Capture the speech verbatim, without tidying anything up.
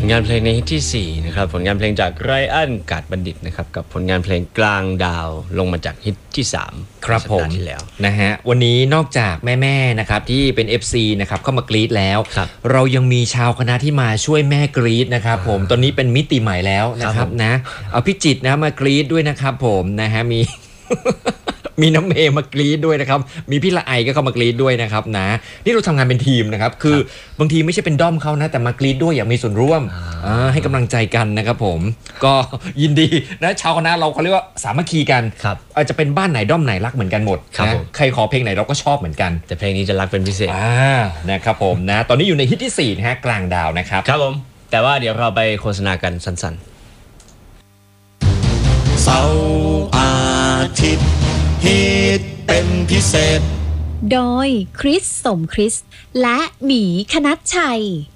ลงานเพลงในฮิตที่สี่นะครับผลงานเพลงจากไรอันกาดบัณฑิตนะครับกับผลงานเพลงกลางดาวลงมาจากฮิตที่สามครับผมที่แล้วนะฮะวันนี้นอกจากแม่ๆนะครับที่เป็น เอฟ ซี นะครับเข้ามากรี๊ดแล้วเรายังมีชาวคณะที่มาช่วยแม่กรี๊ดนะครับผมตอนนี้เป็นมิติใหม่แล้วนะครับนะเอาพี่จิตรนะมากรี๊ดด้วยนะครับผมนะฮะมี มีน้ำเมย์มากรี๊ดด้วยนะครับมีพี่ละไอก็เข้ามากรี๊ดด้วยนะครับนะนี่เราทำงานเป็นทีมนะครับคือบางทีไม่ใช่เป็นด้อมเขานะแต่มากรี๊ดด้วยอยากมีส่วนร่วมให้กำลังใจกันนะครับผมก็ยินดีนะชาวคณะเราเขาเรียกว่าสามัคคีกันอาจจะเป็นบ้านไหนด้อมไหนรักเหมือนกันหมดนะใครขอเพลงไหนเราก็ชอบเหมือนกันแต่เพลงนี้จะรักเป็นพิเศษอ่านะครับผมนะตอนนี้อยู่ในฮิตที่สี่นะฮะกลางดาวนะครับครับผมแต่ว่าเดี๋ยวเราไปโฆษณากันสั้นๆเสาร์อาทิตย์ฮิตเป็นพิเศษโดยคริสสมคริสและหมีคณัชชัย